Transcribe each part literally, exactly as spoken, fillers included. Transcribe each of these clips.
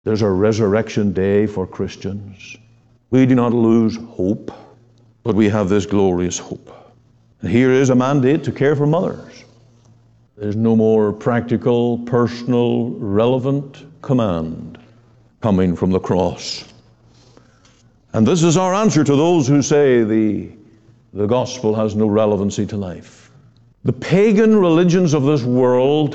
There's a resurrection day for Christians. We do not lose hope, but we have this glorious hope. And here is a mandate to care for mothers. There's no more practical, personal, relevant command coming from the cross. And this is our answer to those who say the, the gospel has no relevancy to life. The pagan religions of this world,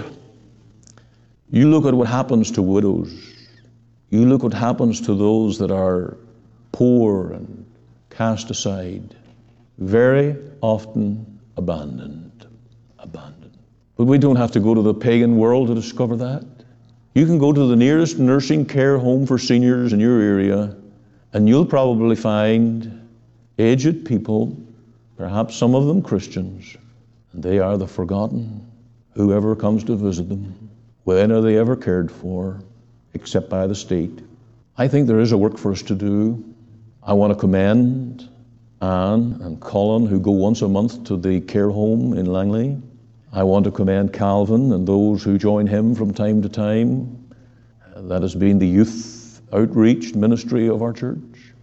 you look at what happens to widows. You look what happens to those that are poor and cast aside. Very often abandoned. Abandoned. But we don't have to go to the pagan world to discover that. You can go to the nearest nursing care home for seniors in your area, and you'll probably find aged people, perhaps some of them Christians, and they are the forgotten. Whoever comes to visit them, when are they ever cared for, except by the state? I think there is a work for us to do. I want to commend Anne and Colin, who go once a month to the care home in Langley. I want to commend Calvin and those who join him from time to time. That has been the youth outreach ministry of our church.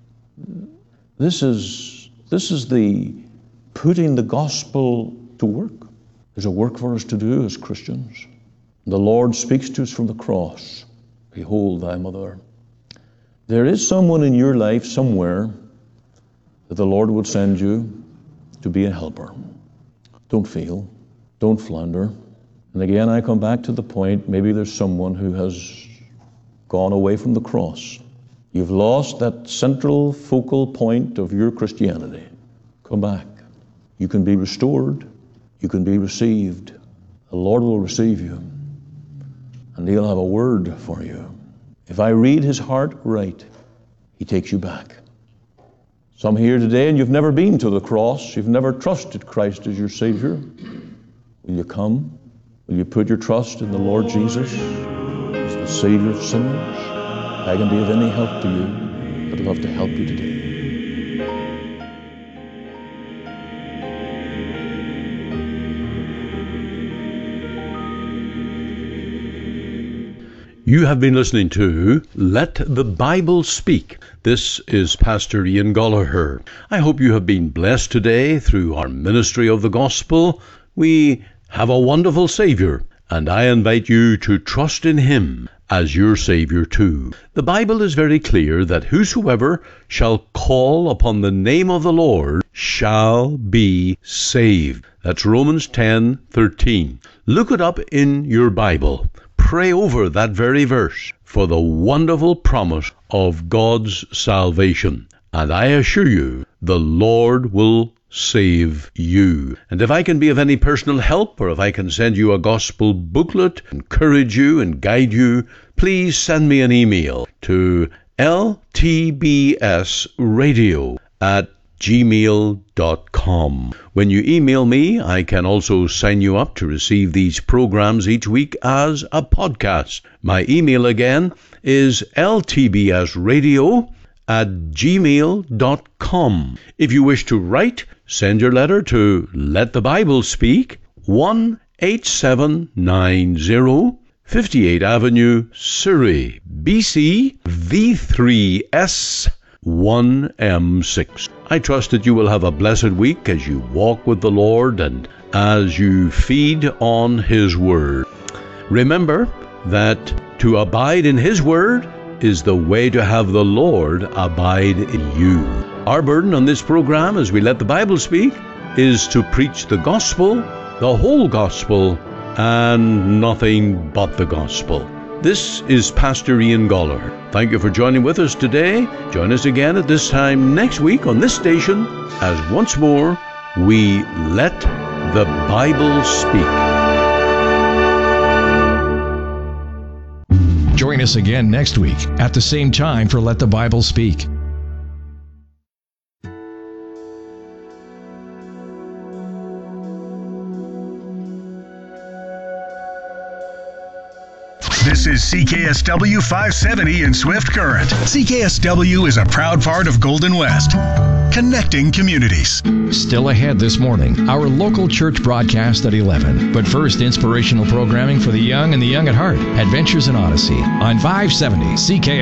This is, this is the putting the gospel to work. There's a work for us to do as Christians. The Lord speaks to us from the cross. Behold thy mother. There is someone in your life somewhere that the Lord would send you to be a helper. Don't fail. Don't flounder. And again, I come back to the point, maybe there's someone who has gone away from the cross. You've lost that central focal point of your Christianity. Come back. You can be restored. You can be received. The Lord will receive you, and He'll have a word for you. If I read His heart right, He takes you back. Some here today, and you've never been to the cross. You've never trusted Christ as your Savior. Will you come? Will you put your trust in the Lord Jesus as the Savior of sinners? I can be of any help to you. I'd love to help you today. You have been listening to Let the Bible Speak. This is Pastor Ian Gollaher. I hope you have been blessed today through our ministry of the gospel. We have a wonderful Savior, and I invite you to trust in Him as your Savior too. The Bible is very clear that whosoever shall call upon the name of the Lord shall be saved. That's Romans ten thirteen. Look it up in your Bible. Pray over that very verse for the wonderful promise of God's salvation. And I assure you, the Lord will save you. And if I can be of any personal help, or if I can send you a gospel booklet, encourage you and guide you, please send me an email to l t b s radio at gmail dot com. When you email me, I can also sign you up to receive these programs each week as a podcast. My email again is l t b s radio at gmail dot com. If you wish to write, send your letter to Let the Bible Speak, one eight seven nine zero, fifty-eighth Avenue, Surrey, B C, V three S one M six. I trust that you will have a blessed week as you walk with the Lord and as you feed on His Word. Remember that to abide in His Word is the way to have the Lord abide in you. Our burden on this program, as we let the Bible speak, is to preach the gospel, the whole gospel, and nothing but the gospel. This is Pastor Ian Gollaher. Thank you for joining with us today. Join us again at this time next week on this station as once more we let the Bible speak. Join us again next week at the same time for Let the Bible Speak. This is C K S W five seventy in Swift Current. C K S W is a proud part of Golden West, connecting communities. Still ahead this morning, our local church broadcast at eleven. But first, inspirational programming for the young and the young at heart. Adventures in Odyssey on five seventy C K